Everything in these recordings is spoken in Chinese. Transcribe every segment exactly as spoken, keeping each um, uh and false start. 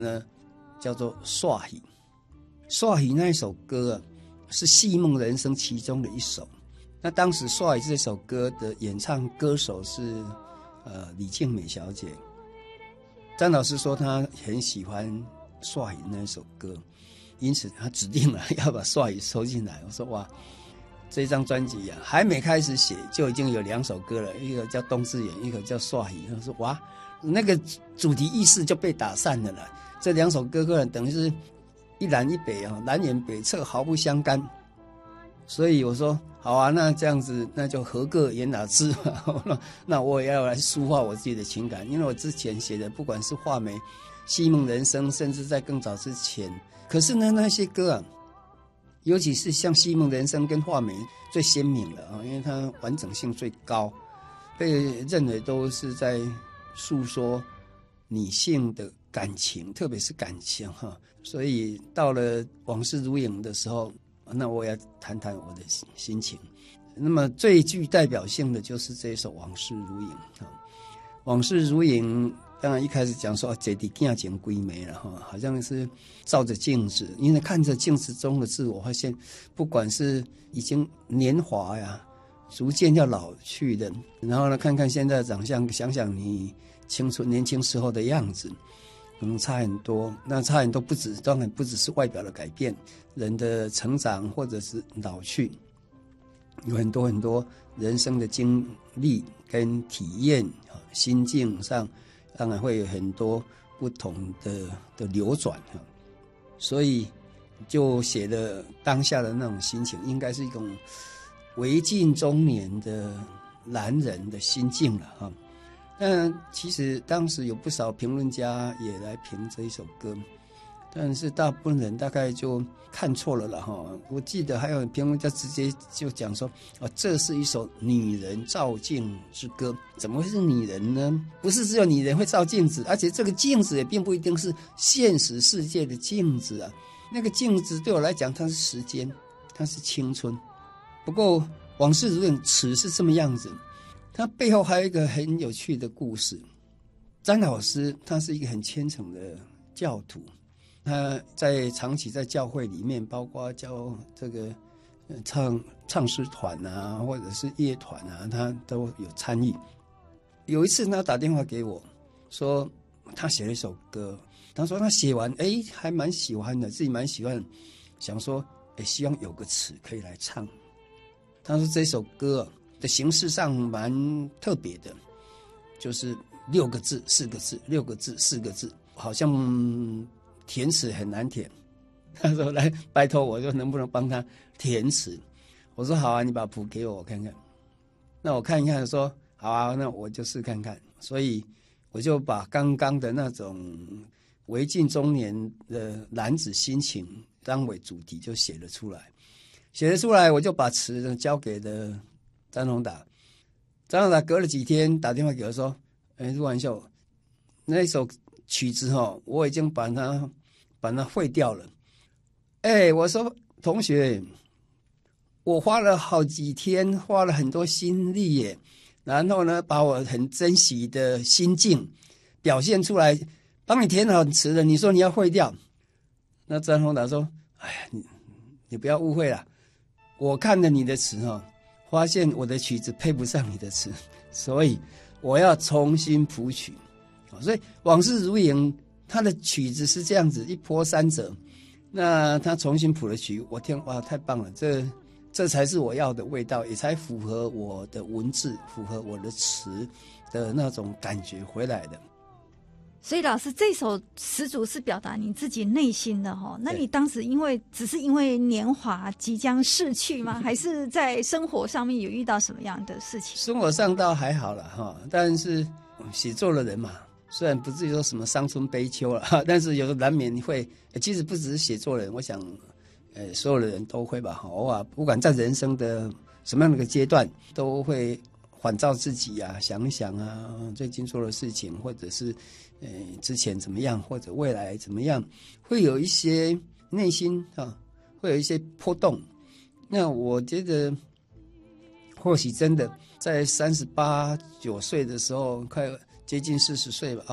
呢，叫做煞戏。煞戏那一首歌啊，是戏梦人生其中的一首。那当时煞戏这首歌的演唱歌手是呃李静美小姐。张老师说他很喜欢煞戏那一首歌，因此他指定了要把煞戏收进来。我说哇，这张专辑啊，还没开始写就已经有两首歌了，一个叫冬之远，一个叫煞戏。他说哇，那个主题意识就被打散了啦。这两首歌可能等于是一南一北啊，南辕北辙，毫不相干。所以我说好啊，那这样子那就合个言哪之嘛。那我也要来抒发我自己的情感，因为我之前写的不管是画眉、戏梦人生，甚至在更早之前，可是呢那些歌啊，尤其是像戏梦人生跟画眉最鲜明了啊，因为它完整性最高，被认为都是在诉说女性的感情，特别是感情哈。所以到了往事如影的时候，那我要谈谈我的心情。那么最具代表性的就是这一首《往事如影》啊，《往事如影》当然一开始讲说这地镜前归眉了哈，好像是照着镜子，因为看着镜子中的自我，发现不管是已经年华呀，逐渐要老去的，然后呢看看现在的长相，想想你青春年轻时候的样子，可能差很多。那差很多不止，当然不只是外表的改变，人的成长或者是老去，有很多很多人生的经历跟体验，心境上当然会有很多不同的的流转，所以就写了当下的那种心情，应该是一种为近中年的男人的心境了哈。但其实当时有不少评论家也来评这一首歌，但是大部分人大概就看错了了哈。我记得还有评论家直接就讲说，哦，这是一首女人照镜之歌。怎么会是女人呢？不是只有女人会照镜子，而且这个镜子也并不一定是现实世界的镜子啊。那个镜子对我来讲，它是时间，它是青春。不过往事如影词是这么样子，它背后还有一个很有趣的故事。詹老师他是一个很虔诚的教徒，他在长期在教会里面，包括教这个唱唱诗团啊，或者是乐团啊，他都有参与。有一次他打电话给我说，他写了一首歌，他说他写完，哎，还蛮喜欢的，自己蛮喜欢，想说，哎，希望有个词可以来唱。他说这首歌的形式上蛮特别的，就是六个字四个字，六个字四个字，好像填词很难填。他说来拜托我，就能不能帮他填词。我说好啊，你把谱给我我看看。那我看一看说好啊，那我就试看看。所以我就把刚刚的那种为近中年的男子心情当为主题，就写了出来。写了出来，我就把词交给了张宏达。张宏达隔了几天打电话给我说，哎，陆完秀，那一首曲子哈，我已经把它把它废掉了。哎，我说同学，我花了好几天，花了很多心力耶，然后呢，把我很珍惜的心境表现出来，帮你填好词了，你说你要废掉？那张宏达说，哎呀，你你不要误会了，我看了你的词哈，发现我的曲子配不上你的词，所以我要重新谱曲。所以往事如影，他的曲子是这样子一波三折，那他重新谱了曲，我听哇，太棒了，这这才是我要的味道，也才符合我的文字，符合我的词的那种感觉回来的。 所以老师这首词组是表达你自己内心的哈，那你当时因为只是因为年华即将逝去吗？还是在生活上面有遇到什么样的事情？ 生活上倒还好了哈，但是写作的人嘛，虽然不至于说什么伤春悲秋了，但是有时候难免会，其实不只是写作人，我想，呃，所有的人都会吧，偶尔不管在人生的什么样的一个阶段，都会反照自己啊，想一想啊，最近做的事情，或者是呃之前怎么样，或者未来怎么样，会有一些内心啊，会有一些波动。那我觉得，或许真的在三十八九岁的时候，快接近四十岁吧啊，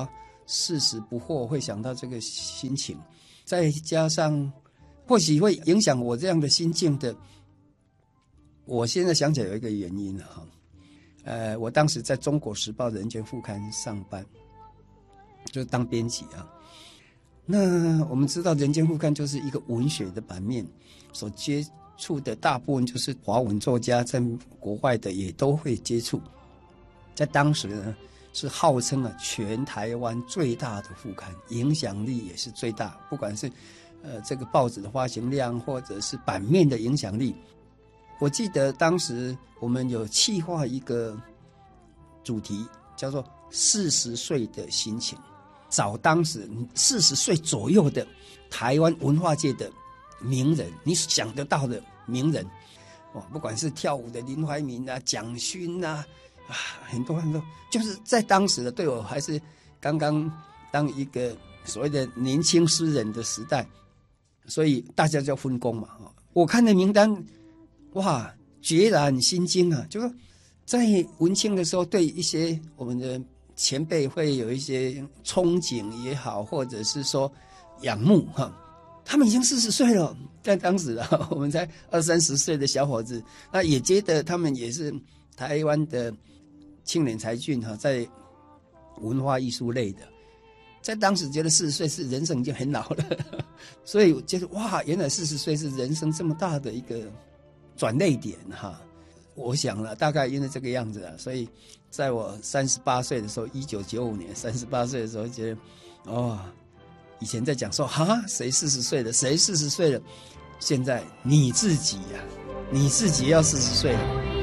四十不惑，会想到这个心情，再加上或许会影响我这样的心境的。我现在想起来有一个原因了哈，呃，我当时在中国时报人权副刊上班，就当编辑啊。那我们知道人权副刊就是一个文学的版面，所接触的大部分就是华文作家，在国外的也都会接触。在当时呢，是号称啊全台湾最大的副刊，影响力也是最大，不管是呃这个报纸的发行量，或者是版面的影响力。我记得当时我们有企划一个主题，叫做四十岁的心情，找当时四十岁左右的台湾文化界的名人，你想得到的名人，哇，不管是跳舞的林怀民啊、蒋勋啊，啊，很多很多，就是在当时的，对我还是刚刚当一个所谓的年轻诗人的时代，所以大家就分工嘛。我看的名单，哇，决然心惊啊！就说在文青的时候，对一些我们的前辈会有一些憧憬也好，或者是说仰慕哈。他们已经四十岁了，在当时啊，我们才二三十岁的小伙子，那也觉得他们也是台湾的青年才俊哈，在文化艺术类的，在当时觉得四十岁是人生已经很老了，所以我觉得哇，原来四十岁是人生这么大的一个转捩点哈。我想了，大概因为这个样子啊，所以在我三十八岁的时候，一九九五年三十八岁的时候，觉得哦，以前在讲说哈，谁四十岁了，谁四十岁了，现在你自己呀、啊，你自己要四十岁了。